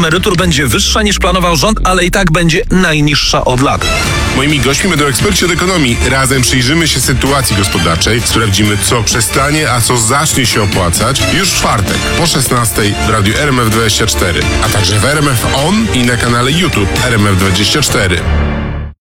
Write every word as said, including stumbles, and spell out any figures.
emerytur będzie wyższa niż planował rząd, ale i tak będzie najniższa od lat. Moimi gośćmi będą eksperci od ekonomii. Razem przyjrzymy się sytuacji gospodarczej, sprawdzimy, co przestanie, a co zacznie się opłacać już w czwartek po szesnastej w radiu R M F dwadzieścia cztery, a także w R M F On i na kanale YouTube R M F dwadzieścia cztery.